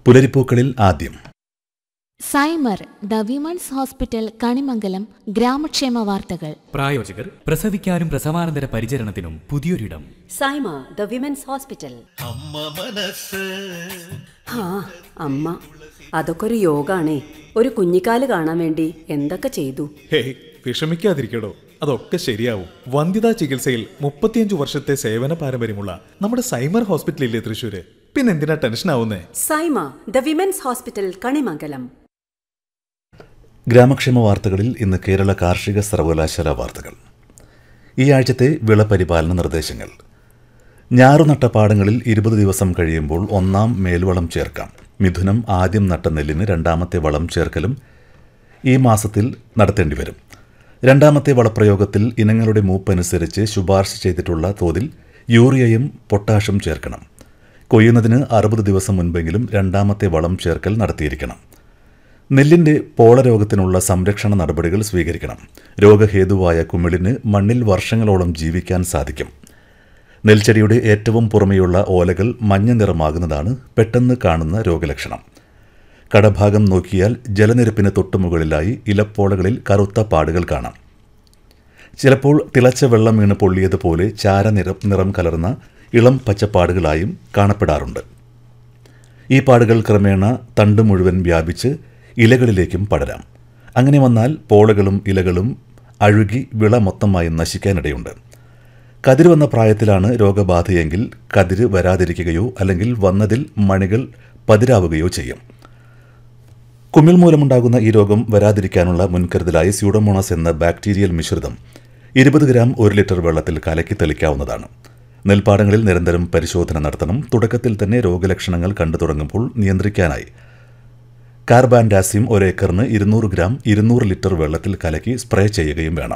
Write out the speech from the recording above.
പുലരിപ്പൂക്കളിൽ ആദ്യം സൈമർ the women's hospital Kanimangalam ഗ്രാമക്ഷേമ വാർത്തകൾ. പ്രായോജകർ പ്രസവിക്കാനും പ്രസവാനന്തര പരിചരണത്തിനും പുതിയൊരിടം. Saima the women's hospital. അമ്മ അതൊക്കെ ഒരു യോഗാണേ. ഒരു കുഞ്ഞിക്കാല് കാണാൻ വേണ്ടി എന്തൊക്കെ ചെയ്തു. വിഷമിക്കാതിരിക്കടോ, അതൊക്കെ ശരിയാവും. വന്ധ്യതാ ചികിത്സയിൽ 35 വർഷത്തെ സേവന പാരമ്പര്യമുള്ള നമ്മുടെ സൈമർ ഹോസ്പിറ്റലില്ലേ തൃശ്ശൂര്. പിന്നെന്തിനാ ടെൻഷൻ ആവുന്നേ? Saima the women's hospital Kanimangalam. ഗ്രാമക്ഷേമ വാർത്തകളിൽ ഇന്ന് കേരള കാർഷിക സർവകലാശാല വാർത്തകൾ. ഈ ആഴ്ചത്തെ വിളപരിപാലന നിർദ്ദേശങ്ങൾ. ഞാറുനട്ട പാടങ്ങളിൽ 20 ദിവസം കഴിയുമ്പോൾ ഒന്നാം മേൽവളം ചേർക്കാം. മിഥുനം ആദ്യം നട്ട നെല്ലിന് രണ്ടാമത്തെ വളം ചേർക്കലും ഈ മാസത്തിൽ നടത്തേണ്ടി വരും. രണ്ടാമത്തെ വളപ്രയോഗത്തിൽ ഇനങ്ങളുടെ മൂപ്പനുസരിച്ച് ശുപാർശ ചെയ്തിട്ടുള്ള തോതിൽ യൂറിയയും പൊട്ടാഷും ചേർക്കണം. കൊയ്യുന്നതിന് 60 ദിവസം മുൻപെങ്കിലും രണ്ടാമത്തെ വളം ചേർക്കൽ നടത്തിയിരിക്കണം. നെല്ലിൻ്റെ പോളരോഗത്തിനുള്ള സംരക്ഷണ നടപടികൾ സ്വീകരിക്കണം. രോഗഹേതുവായ കുമിളിന് മണ്ണിൽ വർഷങ്ങളോളം ജീവിക്കാൻ സാധിക്കും. നെൽച്ചെടിയുടെ ഏറ്റവും പുറമെയുള്ള ഓലകൾ മഞ്ഞ നിറമാകുന്നതാണ് പെട്ടെന്ന് കാണുന്ന രോഗലക്ഷണം. കടഭാഗം നോക്കിയാൽ ജലനിരപ്പിന് തൊട്ടുമുകളിലായി ഇലപ്പോളകളിൽ കറുത്ത പാടുകൾ കാണാം. ചിലപ്പോൾ തിളച്ച വെള്ളം വീണ് പൊള്ളിയതുപോലെ നിറം കലർന്ന ഇളം പച്ചപ്പാടുകളായും കാണപ്പെടാറുണ്ട്. ഈ പാടുകൾ ക്രമേണ തണ്ട് മുഴുവൻ വ്യാപിച്ച് ഇലകളിലേക്കും പടരാം. അങ്ങനെ വന്നാൽ പോളകളും ഇലകളും അഴുകി വിള മൊത്തമായി നശിക്കാനിടയുണ്ട്. കതിര് വന്ന പ്രായത്തിലാണ് രോഗബാധയെങ്കിൽ കതിര് വരാതിരിക്കുകയോ അല്ലെങ്കിൽ വന്നതിൽ മണികൾ പതിരാവുകയോ ചെയ്യും. കുമിൾ മൂലമുണ്ടാകുന്ന ഈ രോഗം വരാതിരിക്കാനുള്ള മുൻകരുതലായി സ്യൂഡോമോണാസ് എന്ന ബാക്ടീരിയൽ മിശ്രിതം 20 ഗ്രാം 1 ലിറ്റർ വെള്ളത്തിൽ കലക്കി തെളിക്കാവുന്നതാണ്. നെൽപ്പാടങ്ങളിൽ നിരന്തരം പരിശോധന നടത്തണം. തുടക്കത്തിൽ തന്നെ രോഗലക്ഷണങ്ങൾ കണ്ടു തുടങ്ങുമ്പോൾ നിയന്ത്രിക്കാനായി കാർബാൻഡാസിം 1 ഏക്കറിന് 200 ഗ്രാം 200 ലിറ്റർ വെള്ളത്തിൽ കലക്കി സ്പ്രേ ചെയ്യുകയും വേണം.